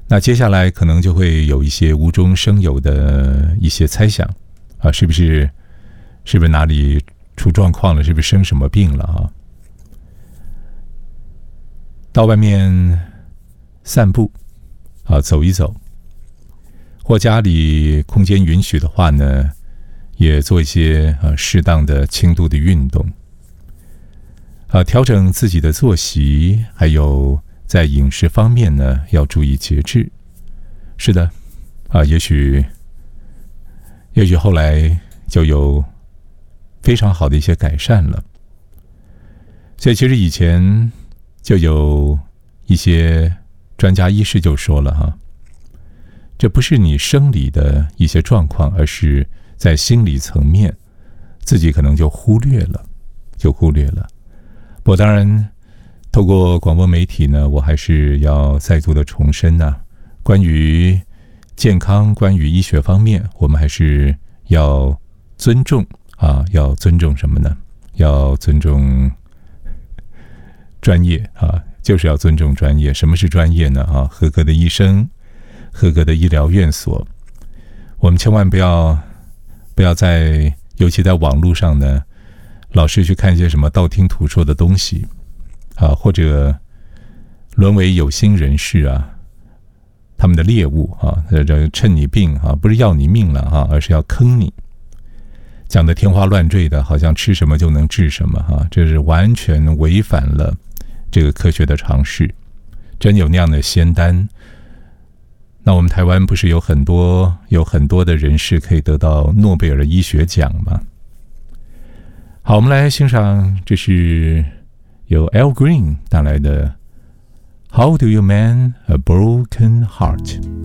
那接下来可能就会有一些无中生有的一些猜想啊，是不是哪里出状况了？是不是生什么病了啊？到外面散步啊，走一走，或家里空间允许的话呢，也做一些适当的轻度的运动啊，调整自己的作息，还有在饮食方面呢，要注意节制。是的，啊，也许后来就有非常好的一些改善了。所以其实以前就有一些专家医师就说了哈，这不是你生理的一些状况，而是在心理层面自己可能就忽略了。不过当然透过广播媒体呢，我还是要再度的重申啊，关于健康，关于医学方面，我们还是要尊重啊，要尊重什么呢？要尊重专业啊，就是要尊重专业。什么是专业呢？啊，合格的医生，合格的医疗院所，我们千万不要在，尤其在网络上呢，老是去看一些什么道听途说的东西啊，或者沦为有心人士啊，他们的猎物啊，趁你病啊，不是要你命了啊，而是要坑你，讲的天花乱坠的，好像吃什么就能治什么啊，这是完全违反了这个科学的常识。真有那样的仙丹，那我们台湾不是有很多的人士可以得到诺贝尔医学奖吗？好，我们来欣赏，这是由 Al Green 带来的 How do you mend a broken heart？